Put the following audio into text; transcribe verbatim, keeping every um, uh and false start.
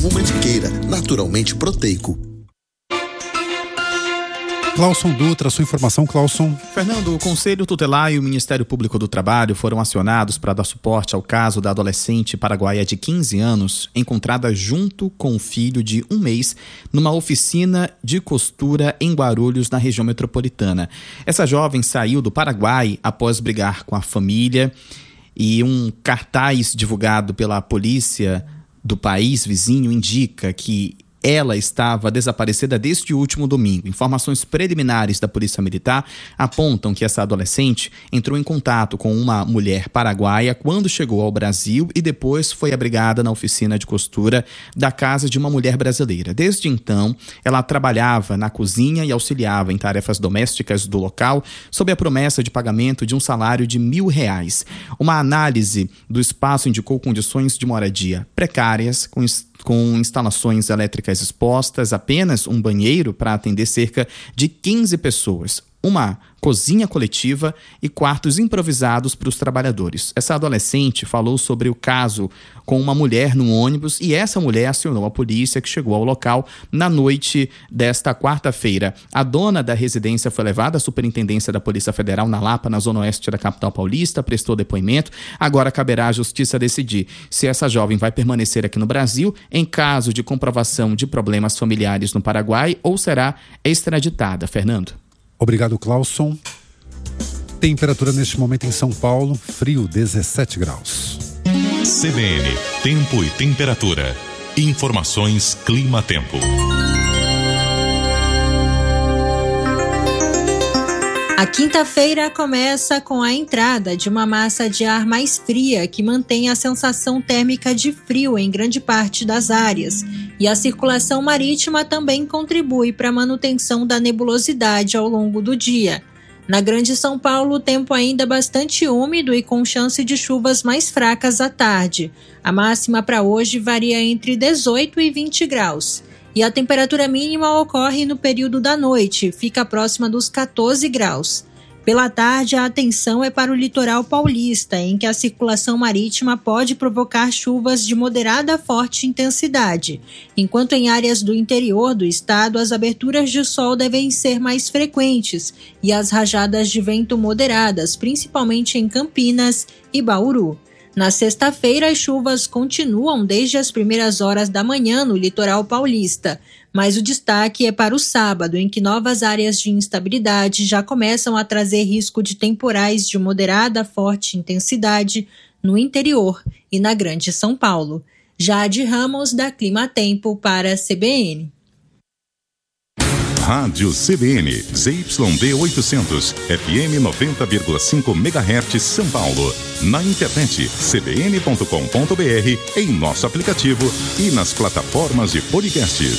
como Mantiqueira, naturalmente proteico. Clauson Dutra, sua informação, Clauson. Fernando, o Conselho Tutelar e o Ministério Público do Trabalho foram acionados para dar suporte ao caso da adolescente paraguaia de quinze anos, encontrada junto com o filho de um mês numa oficina de costura em Guarulhos, na região metropolitana. Essa jovem saiu do Paraguai após brigar com a família, e um cartaz divulgado pela polícia do país vizinho indica que ela estava desaparecida desde o último domingo. Informações preliminares da Polícia Militar apontam que essa adolescente entrou em contato com uma mulher paraguaia quando chegou ao Brasil e depois foi abrigada na oficina de costura da casa de uma mulher brasileira. Desde então, ela trabalhava na cozinha e auxiliava em tarefas domésticas do local sob a promessa de pagamento de um salário de mil reais. Uma análise do espaço indicou condições de moradia precárias, com com instalações elétricas expostas, apenas um banheiro para atender cerca de quinze pessoas, uma cozinha coletiva e quartos improvisados para os trabalhadores. Essa adolescente falou sobre o caso com uma mulher no ônibus e essa mulher acionou a polícia, que chegou ao local na noite desta quarta-feira. A dona da residência foi levada à Superintendência da Polícia Federal na Lapa, na zona oeste da capital paulista, prestou depoimento. Agora caberá à justiça decidir se essa jovem vai permanecer aqui no Brasil em caso de comprovação de problemas familiares no Paraguai ou será extraditada. Fernando. Obrigado, Clauson. Temperatura neste momento em São Paulo, frio, dezessete graus. C B N, tempo e temperatura. Informações Clima-Tempo. A quinta-feira começa com a entrada de uma massa de ar mais fria que mantém a sensação térmica de frio em grande parte das áreas. E a circulação marítima também contribui para a manutenção da nebulosidade ao longo do dia. Na Grande São Paulo, o tempo ainda bastante úmido e com chance de chuvas mais fracas à tarde. A máxima para hoje varia entre dezoito e vinte graus. E a temperatura mínima ocorre no período da noite, fica próxima dos catorze graus. Pela tarde, a atenção é para o litoral paulista, em que a circulação marítima pode provocar chuvas de moderada a forte intensidade, enquanto em áreas do interior do estado as aberturas de sol devem ser mais frequentes e as rajadas de vento moderadas, principalmente em Campinas e Bauru. Na sexta-feira, as chuvas continuam desde as primeiras horas da manhã no litoral paulista, mas o destaque é para o sábado, em que novas áreas de instabilidade já começam a trazer risco de temporais de moderada a forte intensidade no interior e na Grande São Paulo. Jade Ramos, da Clima-Tempo, para a C B N. Rádio C B N, Z Y D oitocentos, F M noventa vírgula cinco megahertz, São Paulo. Na internet, c b n ponto com ponto b r, em nosso aplicativo e nas plataformas de podcasts.